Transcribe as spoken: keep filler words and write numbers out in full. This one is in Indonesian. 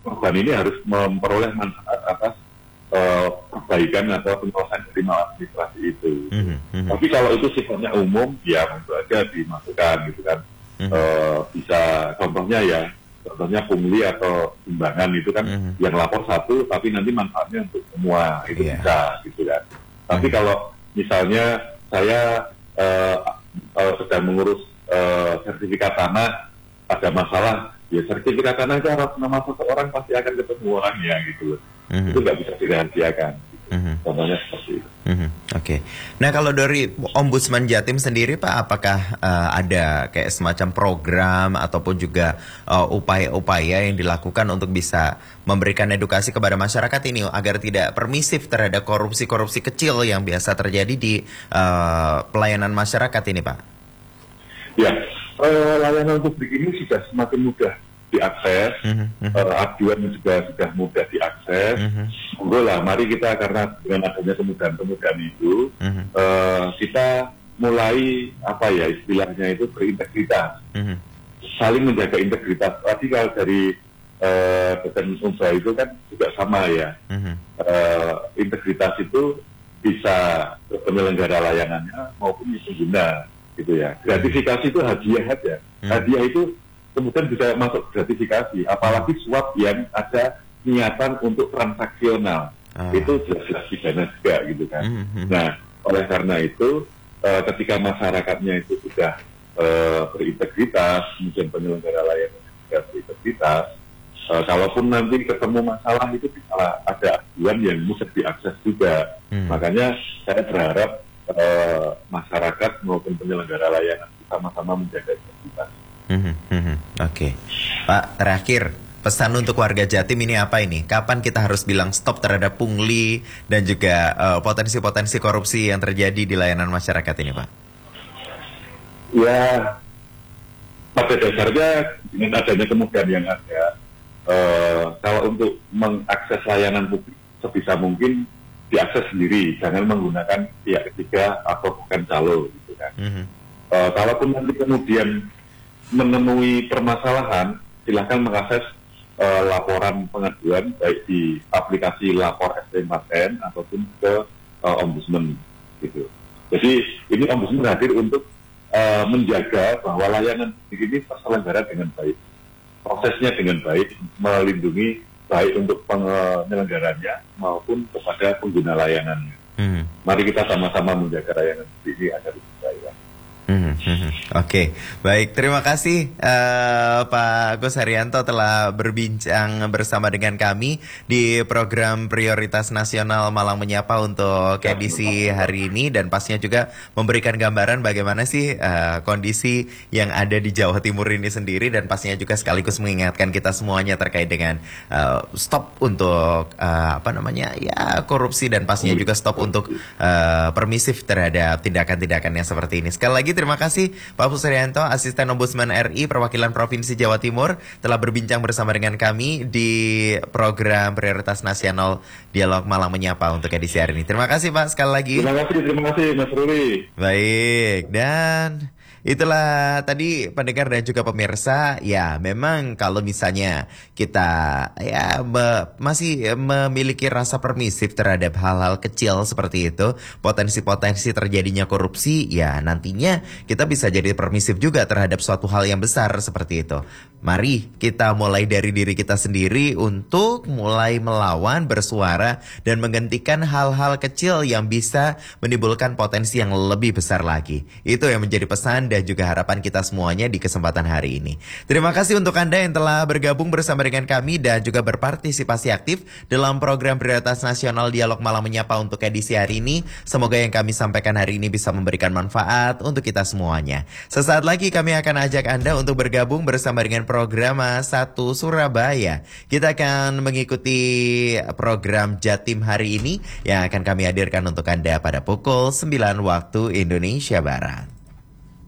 korban ini harus memperoleh manfaat atas uh, perbaikan atau pengawasan dari maladministrasi itu. Mm-hmm. Mm-hmm. Tapi kalau itu sifatnya umum, ya tentu aja dimasukkan gitu kan. Mm-hmm. Uh, bisa contohnya ya, contohnya pungli atau sumbangan itu kan mm-hmm. yang lapor satu, tapi nanti manfaatnya untuk semua itu yeah. bisa gitu kan. Tapi mm-hmm. kalau misalnya saya uh, uh, sedang mengurus uh, sertifikat tanah, ada masalah, ya sertifikat tanah itu harus nama seseorang pasti akan ketemu orangnya gitu loh. Mm-hmm. Itu nggak bisa dirahasiakan. Gitu. Mm-hmm. Contohnya seperti itu. Mm-hmm. Oke. Okay. Nah kalau dari Ombudsman Jatim sendiri Pak, apakah uh, ada kayak semacam program ataupun juga uh, upaya-upaya yang dilakukan untuk bisa memberikan edukasi kepada masyarakat ini agar tidak permisif terhadap korupsi-korupsi kecil yang biasa terjadi di uh, pelayanan masyarakat ini Pak? Ya. Uh, layanan publik ini sudah semakin mudah diakses, mm-hmm. uh, aduan juga sudah mudah diakses. Mm-hmm. Monggo lah, mari kita karena dengan adanya kemudahan-kemudahan itu, mm-hmm. uh, kita mulai apa ya istilahnya itu berintegritas, mm-hmm. saling menjaga integritas. Tadi kalau dari uh, Badan Usaha itu kan juga sama ya, mm-hmm. uh, integritas itu bisa penyelenggara layanannya maupun pengguna. Gitu ya. Gratifikasi itu hadiah aja. Hmm. Hadiah itu kemudian bisa masuk gratifikasi, apalagi suap yang ada niatan untuk transaksional. Ah. Itu jelas-jelas pidana juga gitu kan. Hmm, hmm. Nah, oleh karena itu uh, ketika masyarakatnya itu sudah uh, berintegritas, kemudian penyelenggara layanan juga berintegritas, uh, kalaupun nanti ketemu masalah itu bisa ada aduan yang mudah diakses juga. Hmm. Makanya saya berharap Uh, masyarakat maupun penyelenggara layanan sama-sama menjaga integritas. Mm-hmm, mm-hmm. Oke, okay. Pak, terakhir pesan untuk warga Jatim ini apa ini? Kapan kita harus bilang stop terhadap pungli dan juga uh, potensi-potensi korupsi yang terjadi di layanan masyarakat ini, Pak? Ya, pada dasarnya dengan adanya kemudahan yang ada, uh, kalau untuk mengakses layanan publik sebisa mungkin diakses sendiri, jangan menggunakan pihak ketiga atau bukan calo gitu kan. Mm-hmm. Uh, kalaupun nanti kemudian menemui permasalahan, silahkan mengakses uh, laporan pengaduan baik di aplikasi lapor S D empat N ataupun ke uh, Ombudsman gitu. Jadi ini Ombudsman hadir untuk uh, menjaga bahwa layanan publik ini terselenggara dengan baik, prosesnya dengan baik, melindungi baik untuk penyelenggaranya maupun kepada pengguna layanannya. Hmm. Mari kita sama-sama menjaga layanan ini agar lebih baik. Hmm, hmm, hmm. Oke, okay. Baik. Terima kasih uh, Pak Agus Haryanto telah berbincang bersama dengan kami di program Prioritas Nasional Malang Menyapa untuk edisi hari ini dan pastinya juga memberikan gambaran bagaimana sih uh, kondisi yang ada di Jawa Timur ini sendiri dan pastinya juga sekaligus mengingatkan kita semuanya terkait dengan uh, stop untuk uh, apa namanya ya korupsi dan pastinya juga stop untuk uh, permisif terhadap tindakan-tindakan yang seperti ini. Sekali lagi terima kasih Pak Agus Haryanto, Asisten Ombudsman R I Perwakilan Provinsi Jawa Timur telah berbincang bersama dengan kami di program Prioritas Nasional Dialog Malang Menyapa untuk edisi hari ini. Terima kasih Pak sekali lagi. Terima kasih, terima kasih Mas Ruli. Baik, dan itulah tadi pendengar dan juga pemirsa, ya memang kalau misalnya kita ya me, masih memiliki rasa permisif terhadap hal-hal kecil seperti itu, potensi-potensi terjadinya korupsi, ya nantinya kita bisa jadi permisif juga terhadap suatu hal yang besar seperti itu. Mari kita mulai dari diri kita sendiri untuk mulai melawan, bersuara, dan menghentikan hal-hal kecil yang bisa menimbulkan potensi yang lebih besar lagi. Itu yang menjadi pesan dan juga harapan kita semuanya di kesempatan hari ini. Terima kasih untuk Anda yang telah bergabung bersama dengan kami dan juga berpartisipasi aktif dalam program Prioritas Nasional Dialog Malang Menyapa untuk edisi hari ini. Semoga yang kami sampaikan hari ini bisa memberikan manfaat untuk kita semuanya. Sesaat lagi kami akan ajak Anda untuk bergabung bersama dengan program satu Surabaya. Kita akan mengikuti program Jatim hari ini yang akan kami hadirkan untuk Anda pada pukul sembilan waktu Indonesia Barat.